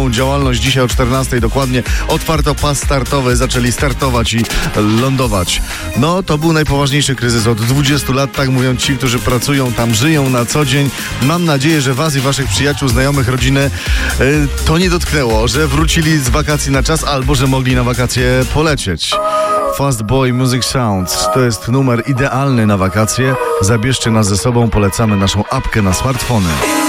swoją działalność. Dzisiaj o 14 dokładnie otwarto pas startowy, zaczęli startować i lądować. No, to był najpoważniejszy kryzys od 20 lat, tak mówią ci, którzy pracują tam, żyją na co dzień. Mam nadzieję, że was i waszych przyjaciół, znajomych, rodziny to nie dotknęło, że wrócili z wakacji na czas albo że mogli na wakacje polecieć. Fast Boy Music Sounds to jest numer idealny na wakacje. Zabierzcie nas ze sobą, polecamy naszą apkę na smartfony.